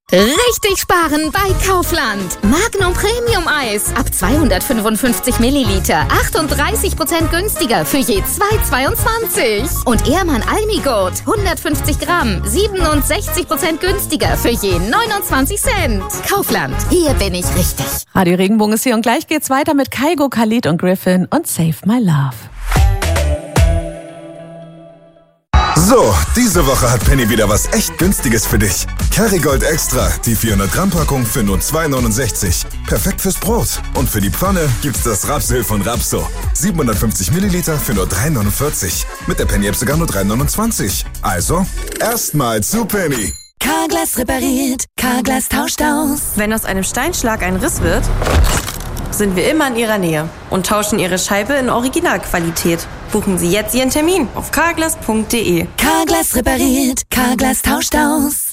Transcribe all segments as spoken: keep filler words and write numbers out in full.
Richtig sparen bei Kaufland. Magnum Premium Eis ab zweihundertfünfundfünfzig Milliliter. achtunddreißig Prozent günstiger für je zwei Euro zweiundzwanzig. Und Ehrmann Almigurt hundertfünfzig Gramm. siebenundsechzig Prozent günstiger für je neunundzwanzig Cent. Kaufland, hier bin ich richtig. Radio Regenbogen ist hier und gleich geht's weiter mit Kygo, Khalid und Griffin und Save My Love. So, diese Woche hat Penny wieder was echt Günstiges für dich. Kerrygold Extra, die vierhundert Gramm Packung für nur zwei Euro neunundsechzig. Perfekt fürs Brot. Und für die Pfanne gibt's das Rapsöl von Rapso. siebenhundertfünfzig Milliliter für nur drei Euro neunundvierzig. Mit der Penny-App sogar nur drei Euro neunundzwanzig. Also, erstmal zu Penny. Carglass repariert, Carglass tauscht aus. Wenn aus einem Steinschlag ein Riss wird, sind wir immer in Ihrer Nähe und tauschen Ihre Scheibe in Originalqualität. Buchen Sie jetzt Ihren Termin auf carglass punkt de. Carglass repariert, Carglass tauscht aus.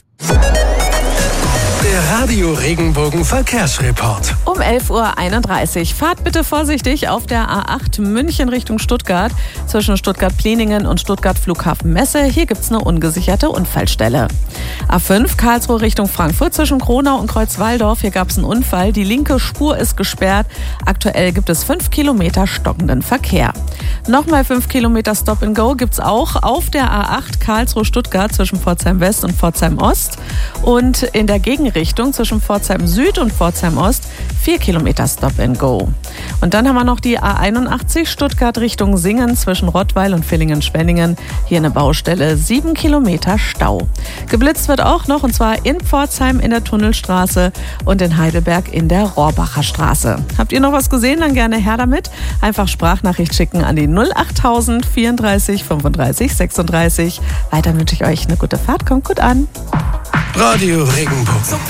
Der Radio Regenbogen Verkehrsreport. Um elf Uhr einunddreißig. Fahrt bitte vorsichtig auf der A acht München Richtung Stuttgart zwischen Stuttgart-Pliningen und Stuttgart-Flughafen-Messe. Hier gibt's eine ungesicherte Unfallstelle. A fünf Karlsruhe Richtung Frankfurt zwischen Kronau und Kreuzwaldorf. Hier gab's einen Unfall. Die linke Spur ist gesperrt. Aktuell gibt es fünf Kilometer stockenden Verkehr. Nochmal fünf Kilometer Stop and Go gibt's auch auf der A acht Karlsruhe-Stuttgart zwischen Pforzheim West und Pforzheim Ost. Und in der Gegenrichtung zwischen Pforzheim Süd und Pforzheim Ost vier Kilometer Stop and Go. Und dann haben wir noch die A einundachtzig Stuttgart Richtung Singen zwischen Rottweil und Villingen-Schwenningen. Hier eine Baustelle, sieben Kilometer Stau. Geblitzt wird auch noch, und zwar in Pforzheim in der Tunnelstraße und in Heidelberg in der Rohrbacher Straße. Habt ihr noch was gesehen? Dann gerne her damit. Einfach Sprachnachricht schicken an die null achttausend vierunddreißig fünfunddreißig sechsunddreißig. Weiter wünsche ich euch eine gute Fahrt. Kommt gut an. Radio Regenbogen.